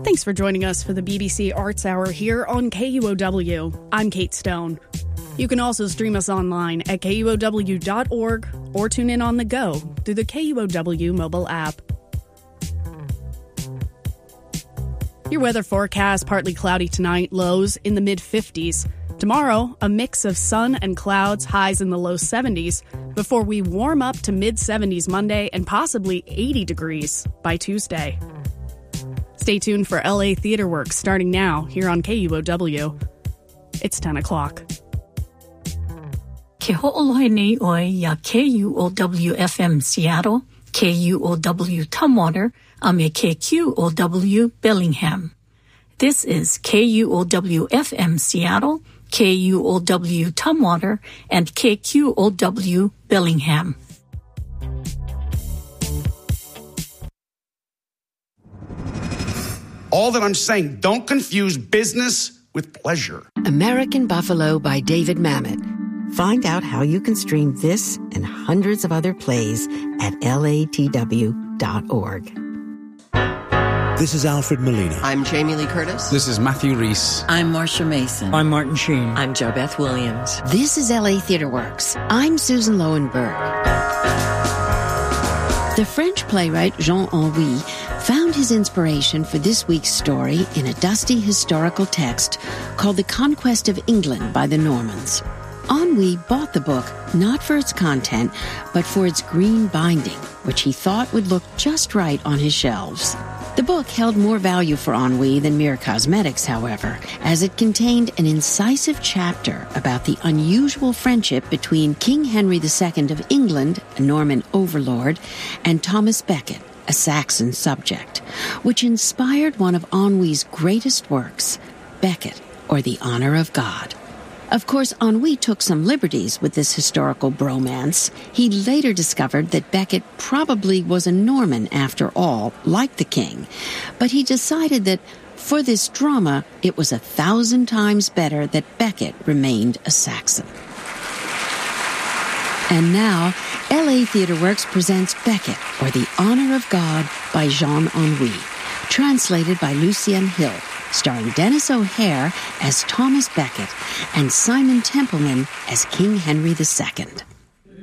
Thanks for joining us for the BBC Arts Hour here on KUOW. I'm Kate Stone. You can also stream us online at KUOW.org or tune in on the go through the KUOW mobile app. Your weather forecast, partly cloudy tonight, lows in the mid-50s. Tomorrow, a mix of sun and clouds, highs in the low 70s, before we warm up to mid-70s Monday and possibly 80 degrees by Tuesday. Stay tuned for LA Theater Works starting now here on KUOW. It's 10 o'clock. Ke ho'oloi nei oi ya KUOW-FM Seattle, KUOW Tumwater, a me KQOW Bellingham. This is KUOW-FM Seattle, KUOW Tumwater, and KQOW Bellingham. All that I'm saying, don't confuse business with pleasure. American Buffalo by David Mamet. Find out how you can stream this and hundreds of other plays at latw.org. This is Alfred Molina. I'm Jamie Lee Curtis. This is Matthew Reese. I'm Marsha Mason. I'm Martin Sheen. I'm JoBeth Williams. This is LA Theater Works. I'm Susan Lowenberg. The French playwright Jean Anouilh found his inspiration for this week's story in a dusty historical text called The Conquest of England by the Normans. Anouilh bought the book not for its content, but for its green binding, which he thought would look just right on his shelves. The book held more value for Anouilh than mere cosmetics, however, as it contained an incisive chapter about the unusual friendship between King Henry II of England, a Norman overlord, and Thomas Becket, a Saxon subject, which inspired one of Anouilh's greatest works, Becket, or The Honor of God. Of course, Anouilh took some liberties with this historical bromance. He later discovered that Becket probably was a Norman after all, like the king. But he decided that for this drama, it was 1,000 times better that Becket remained a Saxon. And now, LA Theater Works presents Becket, or The Honor of God by Jean Anouilh, translated by Lucienne Hill, starring Dennis O'Hare as Thomas Becket and Simon Templeman as King Henry II.